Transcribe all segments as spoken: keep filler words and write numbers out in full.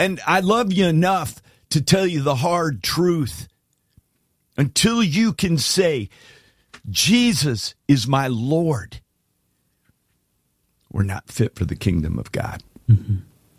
And I love you enough to tell you the hard truth. Until you can say, Jesus is my Lord, we're not fit for the kingdom of God. Mm-hmm.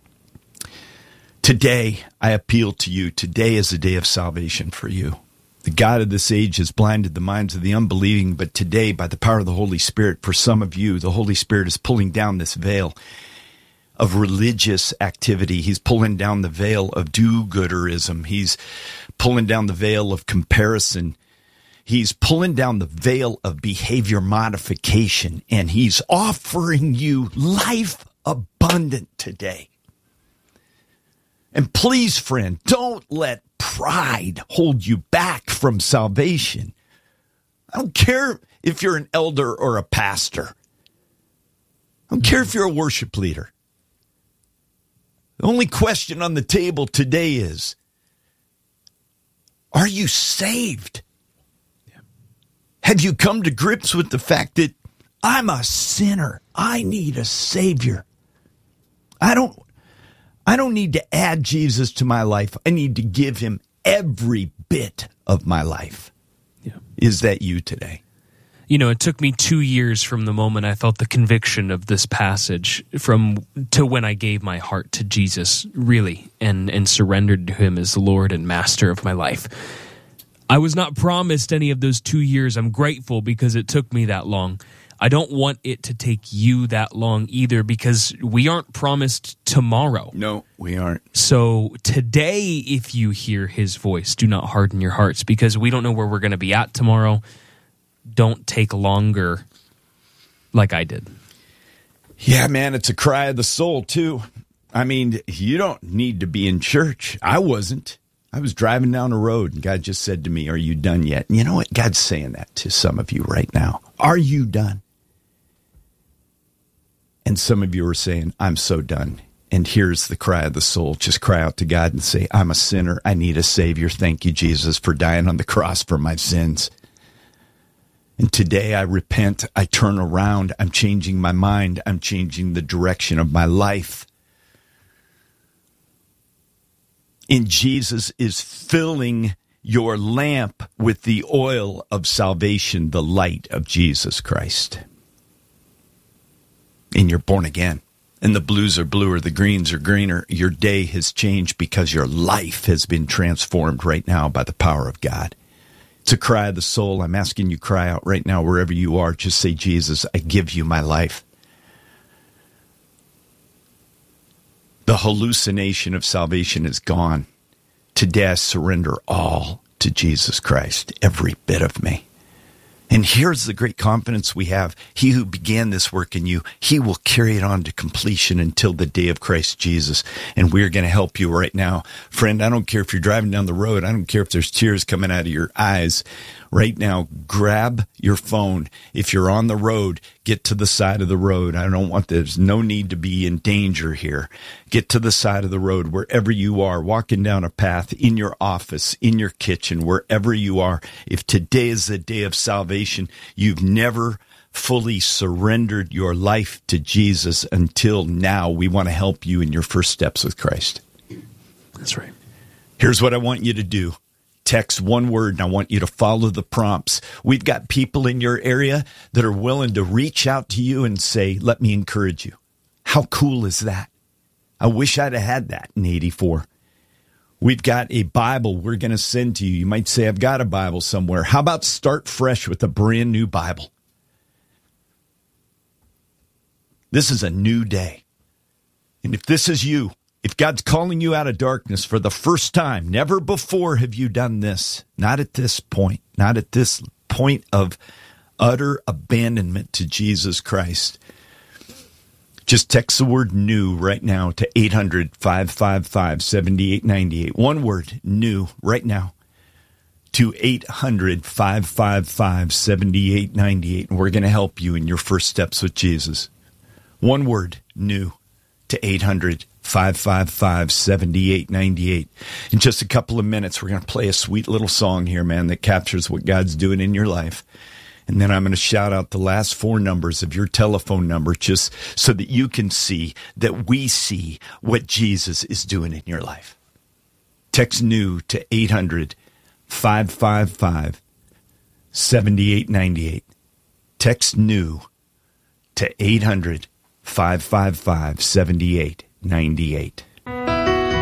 Today, I appeal to you. Today is a day of salvation for you. The God of this age has blinded the minds of the unbelieving, but today, by the power of the Holy Spirit, for some of you, the Holy Spirit is pulling down this veil of religious activity. He's pulling down the veil of do-gooderism. He's pulling down the veil of comparison. He's pulling down the veil of behavior modification, and he's offering you life abundant today. And please, friend, don't let pride hold you back from salvation. I don't care if you're an elder or a pastor. I don't care if you're a worship leader. The only question on the table today is, are you saved? Yeah. Have you come to grips with the fact that I'm a sinner? I need a Savior. I don't, I don't need to add Jesus to my life. I need to give him every bit of my life. Yeah. Is that you today? You know, it took me two years from the moment I felt the conviction of this passage from to when I gave my heart to Jesus, really, and, and surrendered to him as Lord and Master of my life. I was not promised any of those two years. I'm grateful because it took me that long. I don't want it to take you that long either, because we aren't promised tomorrow. No, we aren't. So today, if you hear his voice, do not harden your hearts, because we don't know where we're going to be at tomorrow. Don't take longer like I did. Yeah, man, it's a cry of the soul, too. I mean, you don't need to be in church. I wasn't. I was driving down the road, and God just said to me, are you done yet? And you know what? God's saying that to some of you right now. Are you done? And some of you are saying, I'm so done. And here's the cry of the soul. Just cry out to God and say, I'm a sinner. I need a Savior. Thank you, Jesus, for dying on the cross for my sins. And today I repent, I turn around, I'm changing my mind, I'm changing the direction of my life. And Jesus is filling your lamp with the oil of salvation, the light of Jesus Christ. And you're born again. And the blues are bluer, the greens are greener. Your day has changed because your life has been transformed right now by the power of God. It's a cry of the soul. I'm asking you, cry out right now wherever you are. Just say, Jesus, I give you my life. The hallucination of salvation is gone. Today I surrender all to Jesus Christ, every bit of me. And here's the great confidence we have. He who began this work in you, he will carry it on to completion until the day of Christ Jesus. And we're going to help you right now. Friend, I don't care if you're driving down the road. I don't care if there's tears coming out of your eyes. Right now, grab your phone. If you're on the road, get to the side of the road. I don't want, there's no need to be in danger here. Get to the side of the road, wherever you are, walking down a path, in your office, in your kitchen, wherever you are. If today is the day of salvation, you've never fully surrendered your life to Jesus until now, we want to help you in your first steps with Christ. That's right. Here's what I want you to do. Text one word, and I want you to follow the prompts. We've got people in your area that are willing to reach out to you and say, let me encourage you. How cool is that? I wish I'd have had that in eighty-four. We've got a Bible we're going to send to you. You might say, I've got a Bible somewhere. How about start fresh with a brand new Bible? This is a new day. And if this is you, if God's calling you out of darkness for the first time, never before have you done this. Not at this point. Not at this point of utter abandonment to Jesus Christ. Just text the word new right now to eight hundred, five five five, seven eight nine eight. One word, new, right now to eight hundred, five five five, seven eight nine eight. And we're going to help you in your first steps with Jesus. One word, new, to eight hundred, five five five, seven eight nine eight. In just a couple of minutes, we're going to play a sweet little song here, man, that captures what God's doing in your life. And then I'm going to shout out the last four numbers of your telephone number just so that you can see that we see what Jesus is doing in your life. Text NEW to eight hundred, five five five, seven eight nine eight. Text NEW to eight hundred, five five five, seven eight nine eight.